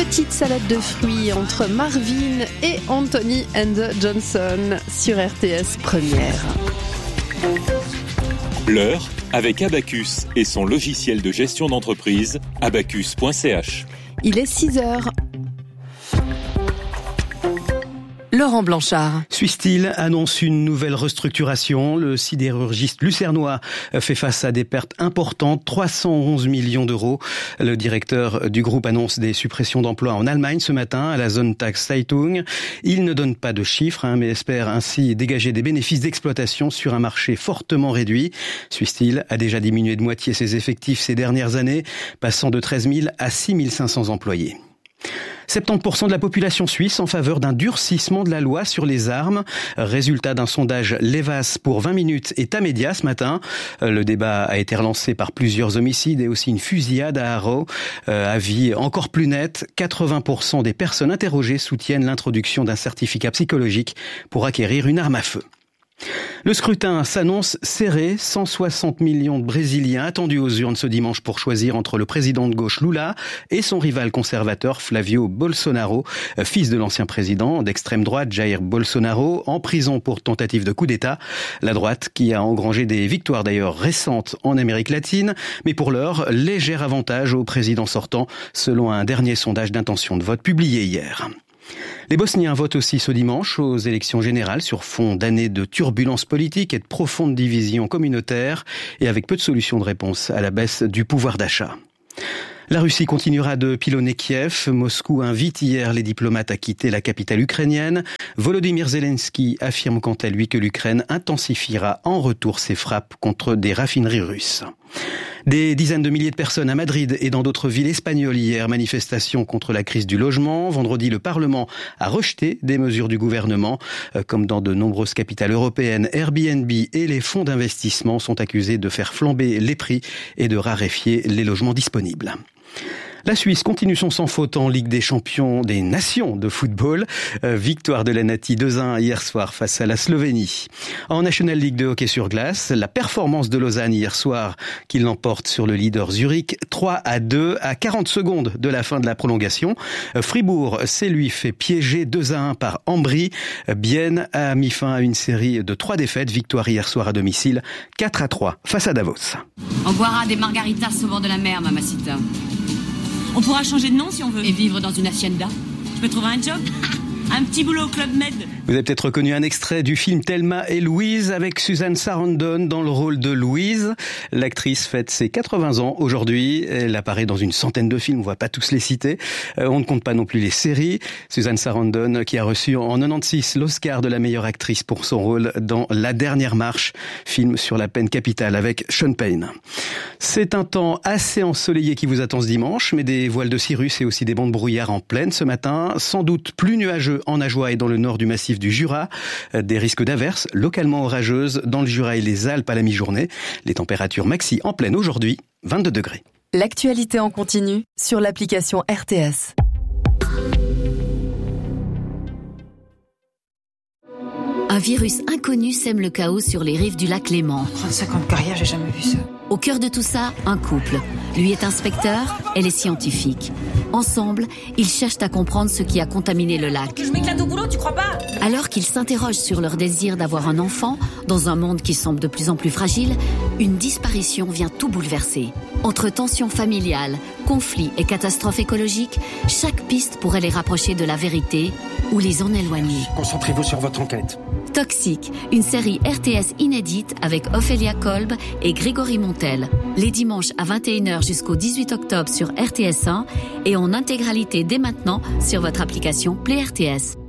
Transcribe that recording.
petite salade de fruits entre Marvin et Anthony and Johnson sur RTS Première. L'heure avec Abacus et son logiciel de gestion d'entreprise, abacus.ch. Il est 6h. Laurent Blanchard. Swiss-Steel annonce une nouvelle restructuration. Le sidérurgiste lucernois fait face à des pertes importantes, 311 millions d'euros. Le directeur du groupe annonce des suppressions d'emplois en Allemagne ce matin à la Sonntagszeitung. Il ne donne pas de chiffres, mais espère ainsi dégager des bénéfices d'exploitation sur un marché fortement réduit. Swiss-Steel a déjà diminué de moitié ses effectifs ces dernières années, passant de 13 000 à 6 500 employés. 70% de la population suisse en faveur d'un durcissement de la loi sur les armes. Résultat d'un sondage Levas pour 20 minutes et Tamedia ce matin. Le débat a été relancé par plusieurs homicides et aussi une fusillade à Haro. Avis encore plus net, 80% des personnes interrogées soutiennent l'introduction d'un certificat psychologique pour acquérir une arme à feu. Le scrutin s'annonce serré, 160 millions de Brésiliens attendus aux urnes ce dimanche pour choisir entre le président de gauche Lula et son rival conservateur Flavio Bolsonaro, fils de l'ancien président d'extrême droite Jair Bolsonaro, en prison pour tentative de coup d'État. La droite qui a engrangé des victoires d'ailleurs récentes en Amérique latine, mais pour l'heure, léger avantage au président sortant selon un dernier sondage d'intention de vote publié hier. Les Bosniens votent aussi ce dimanche aux élections générales sur fond d'années de turbulences politiques et de profondes divisions communautaires et avec peu de solutions de réponse à la baisse du pouvoir d'achat. La Russie continuera de pilonner Kiev. Moscou invite hier les diplomates à quitter la capitale ukrainienne. Volodymyr Zelensky affirme quant à lui que l'Ukraine intensifiera en retour ses frappes contre des raffineries russes. Des dizaines de milliers de personnes à Madrid et dans d'autres villes espagnoles hier, manifestation contre la crise du logement. Vendredi, le Parlement a rejeté des mesures du gouvernement. Comme dans de nombreuses capitales européennes, Airbnb et les fonds d'investissement sont accusés de faire flamber les prix et de raréfier les logements disponibles. La Suisse continue son sans faute en Ligue des champions des nations de football. Victoire de la Nati 2-1 hier soir face à la Slovénie. En National League de hockey sur glace, la performance de Lausanne hier soir qui l'emporte sur le leader Zurich 3-2 à 40 secondes de la fin de la prolongation. Fribourg s'est lui fait piéger 2-1 par Ambry. Bienne a mis fin à une série de 3 défaites. Victoire hier soir à domicile 4-3 face à Davos. On boira des margaritas au bord de la mer, Mamacita. On pourra changer de nom si on veut. Et vivre dans une hacienda. Je peux trouver un job. Un petit boulot au Club Med. Vous avez peut-être reconnu un extrait du film Thelma et Louise avec Susan Sarandon dans le rôle de Louise. L'actrice fête ses 80 ans aujourd'hui. Elle apparaît dans une centaine de films, on ne va pas tous les citer. On ne compte pas non plus les séries. Susan Sarandon qui a reçu en 96 l'Oscar de la meilleure actrice pour son rôle dans La Dernière Marche, film sur la peine capitale avec Sean Penn. C'est un temps assez ensoleillé qui vous attend ce dimanche, mais des voiles de cirrus et aussi des bancs de brouillard en pleine ce matin. Sans doute plus nuageux en Ajoie et dans le nord du massif du Jura. Des risques d'averses localement orageuses dans le Jura et les Alpes à la mi-journée. Les températures maxi en pleine aujourd'hui, 22 degrés. L'actualité en continu sur l'application RTS. Un virus inconnu sème le chaos sur les rives du lac Léman. 35 ans de carrière, j'ai jamais vu ça. Au cœur de tout ça, un couple. Lui est inspecteur, elle est scientifique. Ensemble, ils cherchent à comprendre ce qui a contaminé le lac. Je m'éclate au boulot, tu crois pas? Alors qu'ils s'interrogent sur leur désir d'avoir un enfant, dans un monde qui semble de plus en plus fragile, une disparition vient tout bouleverser. Entre tensions familiales, conflits et catastrophes écologiques, chaque piste pourrait les rapprocher de la vérité ou les en éloigner. Concentrez-vous sur votre enquête. Toxique, une série RTS inédite avec Ophélia Kolb et Grégory Montel. Les dimanches à 21h jusqu'au 18 octobre sur RTS1 et en intégralité dès maintenant sur votre application Play RTS.